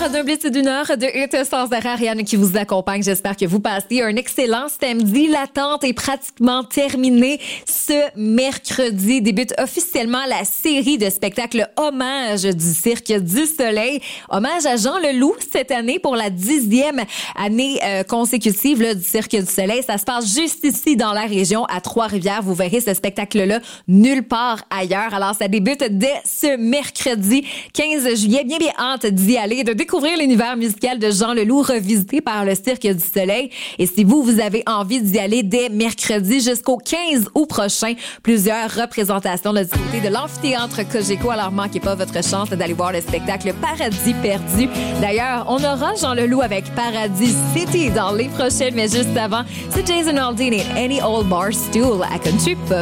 d'un blitz d'une heure de hit sans arrêt. Ariane qui vous accompagne. J'espère que vous passez un excellent samedi. L'attente est pratiquement terminée. Ce mercredi débute officiellement la série de spectacles Hommage du Cirque du Soleil. Hommage à Jean Leloup cette année pour la 10e année consécutive là, du Cirque du Soleil. Ça se passe juste ici dans la région à Trois-Rivières. Vous verrez ce spectacle-là nulle part ailleurs. Alors, ça débute dès ce mercredi 15 juillet. Bien hâte d'y aller, de découvrir l'univers musical de Jean Leloup revisité par le Cirque du Soleil. Et si vous avez envie d'y aller dès mercredi jusqu'au 15 août prochain, plusieurs représentations du côté de l'amphithéâtre Cogeco. Alors, manquez pas votre chance d'aller voir le spectacle Paradis perdu. D'ailleurs, on aura Jean Leloup avec Paradis City dans les prochaines, mais juste avant, c'est Jason Aldean et Any Old Bar Stool à Country Pop.